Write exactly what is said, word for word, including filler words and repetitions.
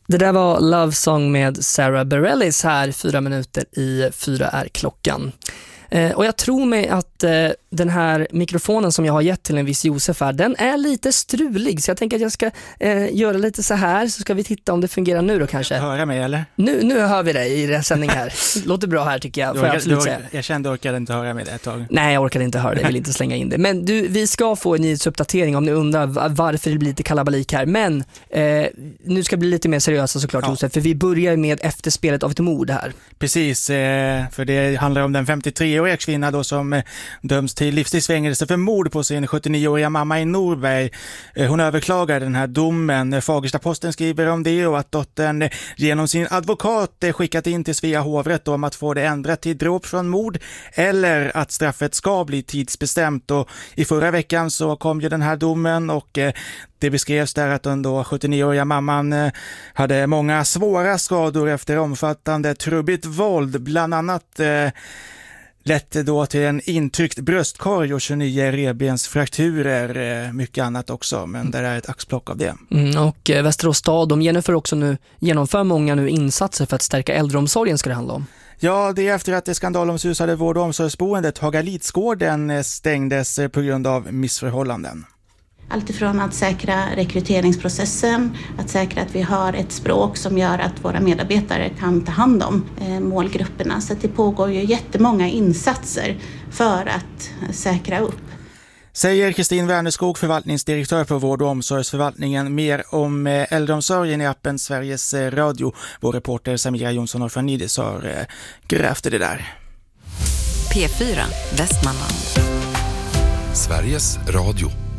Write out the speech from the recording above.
Det där var Love Song med Sarah Bareilles här, fyra minuter i fyra är klockan. Eh, och jag tror mig att eh, den här mikrofonen som jag har gett till en viss Josef här, den är lite strulig. Så jag tänker att jag ska eh, göra lite så här, så ska vi titta om det fungerar nu då kanske. Jag höra mig eller? Nu, nu hör vi dig i den sändning här. Låter bra här tycker jag, får jag absolut säga. Jag kände att jag orkade inte höra mig det ett tag. Nej, jag orkade inte höra det, jag vill inte slänga in det. Men du, vi ska få en nyhetsuppdatering om ni undrar varför det blir lite kalabalik här. Men eh, nu ska det bli lite mer seriösa såklart, ja. Josef, för vi börjar med efterspelet av ett mord här. Precis, eh, för det handlar om den femtiotreåriga kvinna då som eh, döms till livstidsfängelse för mord på sin sjuttionioåriga mamma i Norberg. Eh, hon överklagar den här domen. Fagersta-Posten skriver om det och att dottern eh, genom sin advokat eh, skickat in till Svea hovrätt om att få det ändrat till dråp från mord eller att straffet ska bli tidsbestämt. Och i förra veckan så kom ju den här domen och eh, det beskrevs där att den då sjuttionioåriga mamman eh, hade många svåra skador efter omfattande trubbigt våld, bland annat eh, lett då till en intryckt bröstkorg och tjugonio revbensfrakturer, eh, mycket annat också, men det är ett axplock av det. Mm, och eh, Västerås stad, de genomför också nu, genomför många nu insatser för att stärka äldreomsorgen, ska det handla om. Ja, det är efter att det skandalomsusade vård- och omsorgsboendet Hagalitsgården stängdes på grund av missförhållanden. Alltifrån att säkra rekryteringsprocessen, att säkra att vi har ett språk som gör att våra medarbetare kan ta hand om eh, målgrupperna. Så att det pågår ju jättemånga insatser för att säkra upp. Säger Kristin Wernerskog, förvaltningsdirektör på vård- och omsorgsförvaltningen. Mer om äldreomsorgen i appen Sveriges Radio. Vår reporter Samira Jonsson Orfanidis har grävt det där. P fyra, Västmanland. Sveriges Radio.